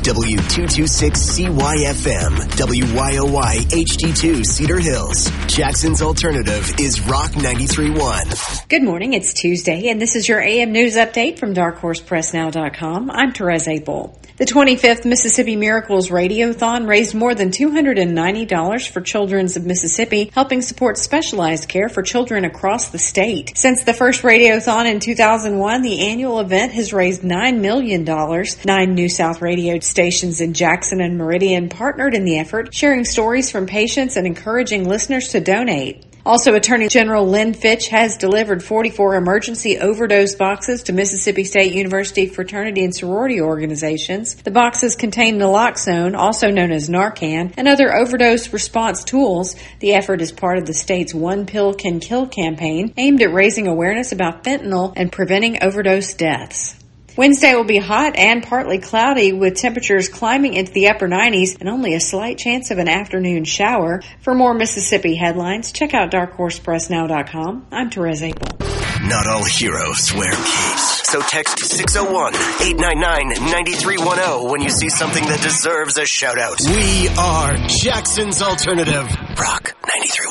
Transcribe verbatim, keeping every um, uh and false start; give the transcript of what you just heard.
W two twenty-six C Y F M, W Y O Y H D two Cedar Hills. Jackson's alternative is Rock ninety-three point one. Good morning. It's Tuesday, and this is your A M News Update from dark horse press now dot com. I'm Therese Apel. The twenty-fifth Mississippi Miracles Radiothon raised more than two hundred ninety dollars for Children's of Mississippi, helping support specialized care for children across the state. Since the first Radiothon in two thousand one, the annual event has raised nine million dollars. Nine New South radio stations in Jackson and Meridian partnered in the effort, sharing stories from patients and encouraging listeners to donate. Also, Attorney General Lynn Fitch has delivered forty-four emergency overdose boxes to Mississippi State University fraternity and sorority organizations. The boxes contain naloxone, also known as Narcan, and other overdose response tools. The effort is part of the state's One Pill Can Kill campaign, aimed at raising awareness about fentanyl and preventing overdose deaths. Wednesday will be hot and partly cloudy with temperatures climbing into the upper nineties and only a slight chance of an afternoon shower. For more Mississippi headlines, check out dark horse press now dot com. I'm Therese Apel. Not all heroes wear capes. So text six oh one, eight nine nine, nine three one oh when you see something that deserves a shout out. We are Jackson's alternative. Rock ninety-three point one.